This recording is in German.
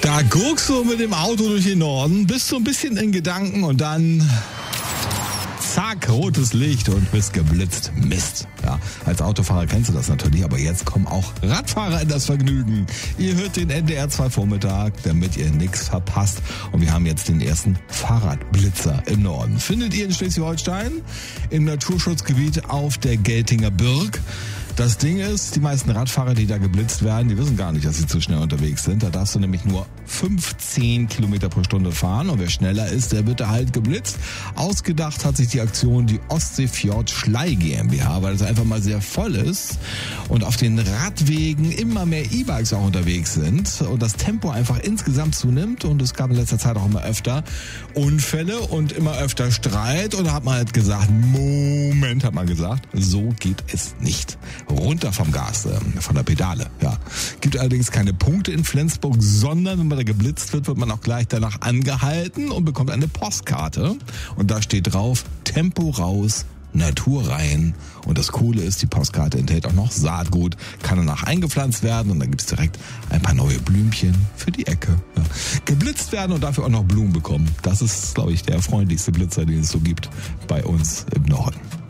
Da guckst du mit dem Auto durch den Norden, bist so ein bisschen in Gedanken und dann zack, rotes Licht und bist geblitzt. Mist. Ja, als Autofahrer kennst du das natürlich, aber jetzt kommen auch Radfahrer in das Vergnügen. Ihr hört den NDR 2 Vormittag, damit ihr nichts verpasst. Und wir haben jetzt den ersten Fahrradblitzer im Norden. Findet ihr in Schleswig-Holstein im Naturschutzgebiet auf der Geltinger Birk. Das Ding ist, die meisten Radfahrer, die da geblitzt werden, die wissen gar nicht, dass sie zu schnell unterwegs sind. Da darfst du nämlich nur 15 Kilometer pro Stunde fahren. Und wer schneller ist, der wird da halt geblitzt. Ausgedacht hat sich die Aktion die Ostseefjord Schlei GmbH, weil es einfach mal sehr voll ist und auf den Radwegen immer mehr E-Bikes auch unterwegs sind und das Tempo einfach insgesamt zunimmt. Und es gab in letzter Zeit auch immer öfter Unfälle und immer öfter Streit. Und da hat man halt gesagt, so geht es nicht. Runter vom Gas, von der Pedale. Ja. Gibt allerdings keine Punkte in Flensburg, sondern wenn man da geblitzt wird, wird man auch gleich danach angehalten und bekommt eine Postkarte. Und da steht drauf, Tempo raus, Natur rein. Und das Coole ist, die Postkarte enthält auch noch Saatgut, kann danach eingepflanzt werden und dann gibt es direkt ein paar neue Blümchen für die Ecke. Ja. Geblitzt werden und dafür auch noch Blumen bekommen. Das ist, glaube ich, der freundlichste Blitzer, den es so gibt bei uns im Norden.